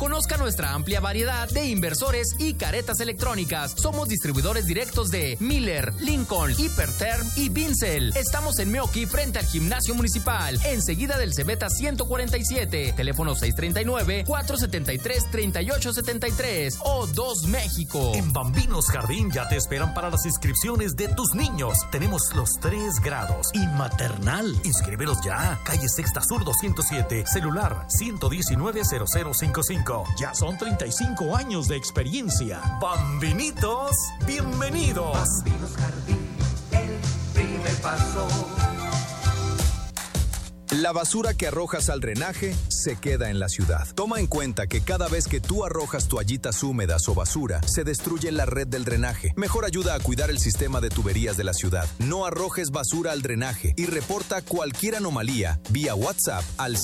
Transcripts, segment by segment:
Conozca nuestra amplia variedad de inversores y caretas electrónicas. Somos distribuidores directos de Miller, Lincoln, Hiperterm y Vincel. Estamos en Meoqui frente al Gimnasio Municipal, enseguida del Cebeta 147, teléfono 639-473-3873 o 2 México. En Bambinos Jardín ya te esperan para las inscripciones de tus niños. Tenemos los 3 grados y maternal. Inscríbelos ya. Calle Sexta Sur 207, celular 119-0055. Ya son 35 años de experiencia. Bambinitos, bienvenidos. Bambinos Jardín, el primer paso. La basura que arrojas al drenaje se queda en la ciudad. Toma en cuenta que cada vez que tú arrojas toallitas húmedas o basura, se destruye la red del drenaje. Mejor ayuda a cuidar el sistema de tuberías de la ciudad. No arrojes basura al drenaje y reporta cualquier anomalía vía WhatsApp al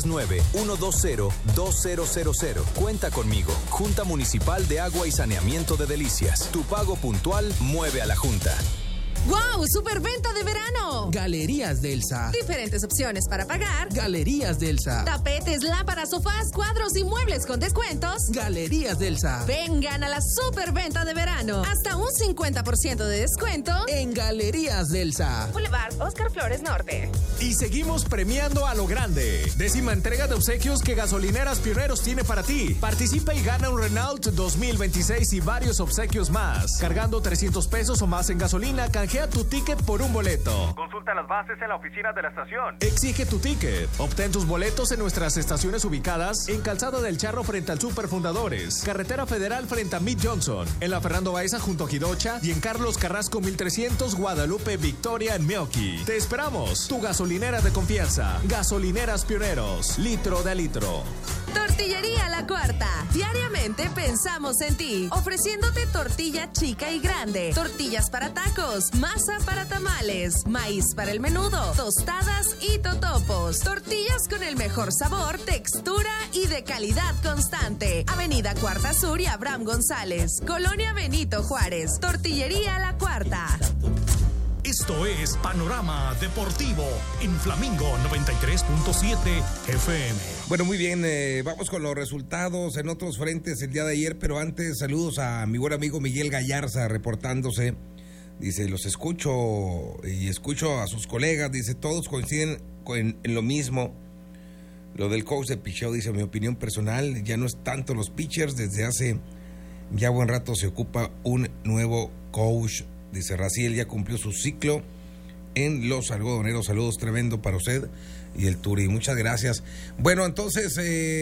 639-120-2000. Cuenta conmigo. Junta Municipal de Agua y Saneamiento de Delicias. Tu pago puntual mueve a la Junta. ¡Wow! ¡Superventa de verano! Galerías Delsa. Diferentes opciones para pagar. Galerías Delsa. Tapetes, lámparas, sofás, cuadros y muebles con descuentos. Galerías Delsa. Vengan a la superventa de verano. Hasta un 50% de descuento en Galerías Delsa. Boulevard Oscar Flores Norte. Y seguimos premiando a lo grande. 10ª entrega de obsequios que Gasolineras Pioneros tiene para ti. Participa y gana un Renault 2026 y varios obsequios más. Cargando 300 pesos o más en gasolina, canjea tu ticket por un boleto. Consulta las bases en la oficina de la estación. Exige tu ticket. Obtén tus boletos en nuestras estaciones ubicadas en Calzada del Charro frente al Super Fundadores, Carretera Federal frente a Mid Johnson, en la Fernando Baeza junto a Jidocha y en Carlos Carrasco 1300 Guadalupe Victoria en Meoqui. Te esperamos. Tu gasolinera de confianza. Gasolineras Pioneros. Litro de litro. Tortillería La Cuarta. Diariamente pensamos en ti, ofreciéndote tortilla chica y grande, tortillas para tacos, masa para tamales, maíz para el menudo, tostadas y totopos. Tortillas con el mejor sabor, textura y de calidad constante. Avenida Cuarta Sur y Abraham González, Colonia Benito Juárez. Tortillería La Cuarta. Esto es Panorama Deportivo en Flamingo 93.7 FM. Bueno, muy bien, vamos con los resultados en otros frentes el día de ayer, pero antes saludos a mi buen amigo Miguel Gallarza reportándose. Dice, los escucho y escucho a sus colegas, dice, todos coinciden en lo mismo. Lo del coach de picheo, dice, mi opinión personal, ya no es tanto los pitchers, desde hace ya buen rato se ocupa un nuevo coach. Dice, Raciel ya cumplió su ciclo en los algodoneros. Saludos, tremendo para usted y el Turi. Muchas gracias. Bueno, entonces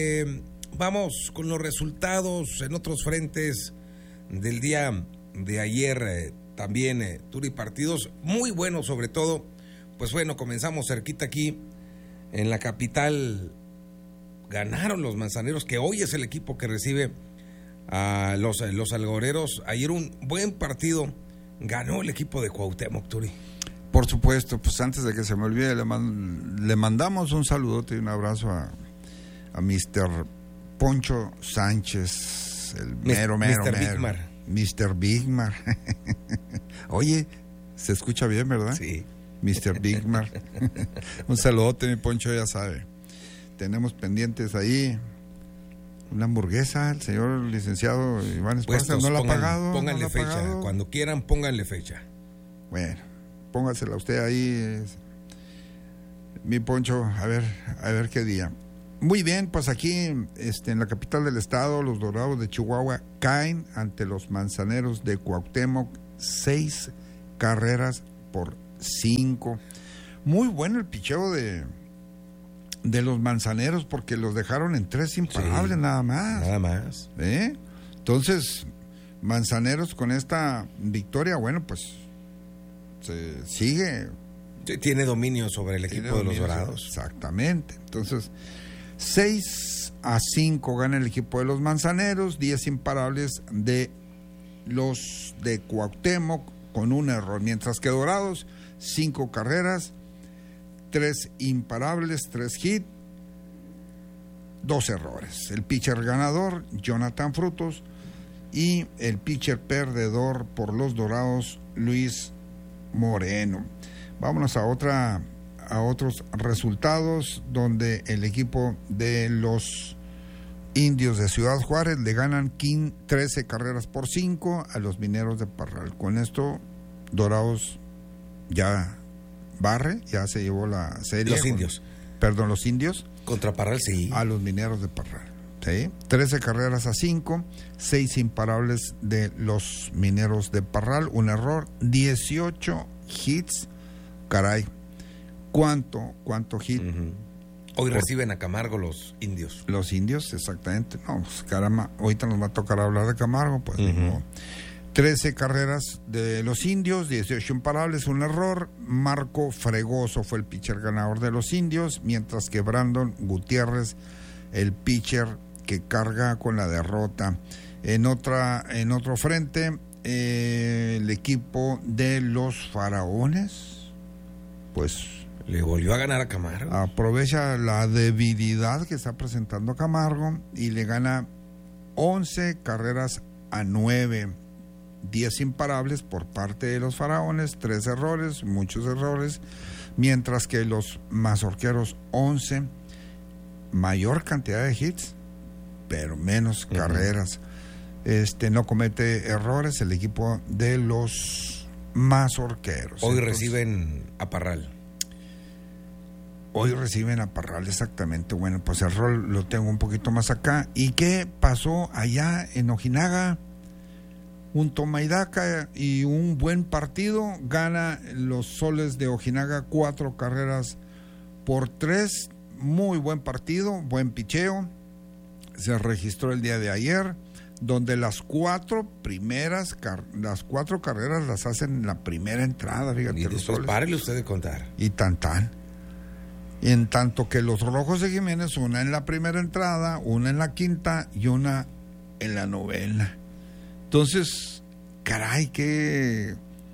vamos con los resultados en otros frentes del día de ayer. También, Turi, partidos muy buenos, sobre todo. Pues bueno, comenzamos cerquita aquí en la capital. Ganaron los Manzaneros, que hoy es el equipo que recibe a los algodoneros. Ayer un buen partido. Ganó el equipo de Cuauhtémoc, Turi. Por supuesto, pues antes de que se me olvide, le mandamos un saludote y un abrazo a Mr. Poncho Sánchez, el mero. Mr. Bigmar. Oye, se escucha bien, ¿verdad? Sí. Mr. Bigmar. Un saludote, mi Poncho, ya sabe. Tenemos pendientes ahí una hamburguesa, el señor licenciado Iván Esparza no la ha pagado. Pónganle no fecha, pagado. Cuando quieran, pónganle fecha. Bueno, póngasela usted ahí, mi Poncho, a ver qué día. Muy bien, pues aquí en la capital del estado, los Dorados de Chihuahua caen ante los Manzaneros de Cuauhtémoc, 6 carreras por 5. Muy bueno el picheo de los Manzaneros, porque los dejaron en 3 imparables, sí, nada más. Entonces, Manzaneros con esta victoria, bueno, pues se sigue. Sí, tiene dominio sobre el equipo de los Dorados. Exactamente. Entonces, 6-5 gana el equipo de los Manzaneros, 10 imparables de los de Cuauhtémoc con un error, mientras que Dorados, 5 carreras, 3 imparables, 3 hits, 2 errores. El pitcher ganador, Jonathan Frutos, y el pitcher perdedor por los Dorados, Luis Moreno. Vámonos a otros resultados, donde el equipo de los Indios de Ciudad Juárez le ganan 13 carreras por 5 a los Mineros de Parral. Con esto, Dorados ya barre, ya se llevó la serie. Los Indios. Los Indios. Contra Parral, sí. A los Mineros de Parral. ¿Sí? 13 carreras a 5, 6 imparables de los Mineros de Parral, un error, 18 hits. Caray, ¿cuánto hit? Hoy reciben a Camargo los Indios. Los Indios, exactamente. No, pues caramba, ahorita nos va a tocar hablar de Camargo, pues no. 13 carreras de los Indios, 18 imparables, un error. Marco Fregoso fue el pitcher ganador de los Indios, mientras que Brandon Gutiérrez, el pitcher que carga con la derrota. En otro frente, el equipo de los Faraones, pues le volvió a ganar a Camargo. Aprovecha la debilidad que está presentando Camargo y le gana 11 carreras a 9. 10 imparables por parte de los Faraones, 3 errores, muchos errores, mientras que los Mazorqueros 11, mayor cantidad de hits, pero menos carreras. No comete errores el equipo de los Mazorqueros. Hoy reciben a Parral. Hoy reciben a Parral, exactamente. Bueno, pues el rol lo tengo un poquito más acá. ¿Y qué pasó allá en Ojinaga? Un toma y daca y un buen partido. Gana los Soles de Ojinaga 4 carreras por 3. Muy buen partido, buen picheo. Se registró el día de ayer, donde las 4 carreras las hacen en la primera entrada, fíjate. Y después párele usted de contar. Y tan. En tanto que los Rojos de Jiménez, una en la primera entrada, una en la quinta y una en la novena. Entonces, caray, que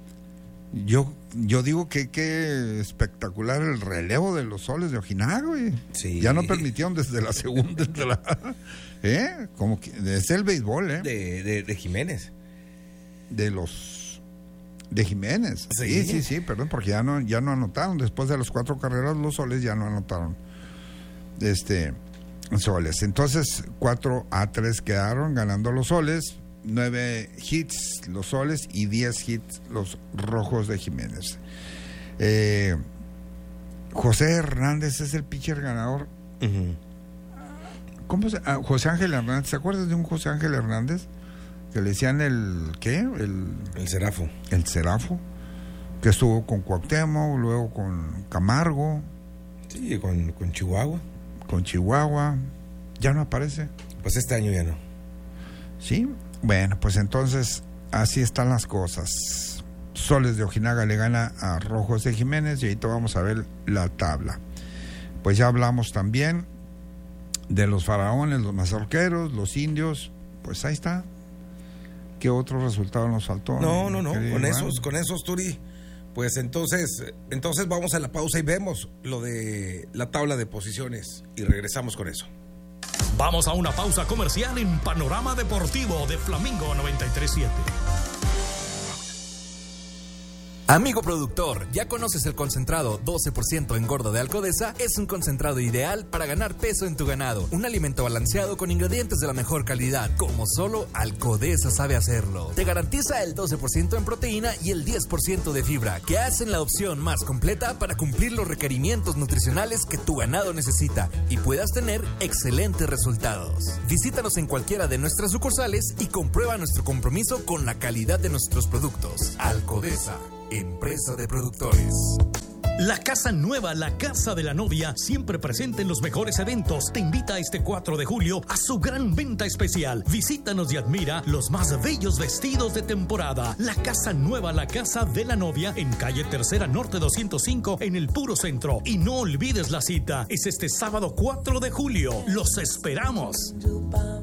yo digo que qué espectacular el relevo de los Soles de Ojinaga, güey. Sí. Ya no permitieron desde la segunda entrada. Como que es el béisbol, de Jiménez. De Jiménez. Sí, perdón, porque ya no anotaron. Después de las 4 carreras, los Soles ya no anotaron. Soles. Entonces, 4-3 quedaron ganando los Soles. 9 hits los Soles y 10 hits los Rojos de Jiménez. José Hernández es el pitcher ganador. ¿Cómo se llama? José Ángel Hernández. ¿Se acuerdan de un José Ángel Hernández? Que le decían el Serafo. El Serafo. Que estuvo con Cuauhtémoc, luego con Camargo. Sí, con Chihuahua. Con Chihuahua. ¿Ya no aparece? Pues este año ya no. Sí. Bueno, pues entonces así están las cosas. Soles de Ojinaga le gana a Rojos de Jiménez y ahorita vamos a ver la tabla. Pues ya hablamos también de los Faraones, los Mazorqueros, los Indios. Pues ahí está. ¿Qué otro resultado nos faltó? No. Con esos, Turi. Pues entonces vamos a la pausa y vemos lo de la tabla de posiciones y regresamos con eso. Vamos a una pausa comercial en Panorama Deportivo de Flamingo 93.7. Amigo productor, ¿ya conoces el concentrado 12% engorda de Alcodesa? Es un concentrado ideal para ganar peso en tu ganado. Un alimento balanceado con ingredientes de la mejor calidad, como solo Alcodesa sabe hacerlo. Te garantiza el 12% en proteína y el 10% de fibra, que hacen la opción más completa para cumplir los requerimientos nutricionales que tu ganado necesita y puedas tener excelentes resultados. Visítanos en cualquiera de nuestras sucursales y comprueba nuestro compromiso con la calidad de nuestros productos. Alcodesa, empresa de productores. La Casa Nueva, la Casa de la Novia, siempre presente en los mejores eventos, te invita este 4 de julio a su gran venta especial. Visítanos y admira los más bellos vestidos de temporada. La Casa Nueva, la Casa de la Novia, en calle Tercera Norte 205, en el puro centro. Y no olvides la cita, es este sábado 4 de julio. ¡Los esperamos!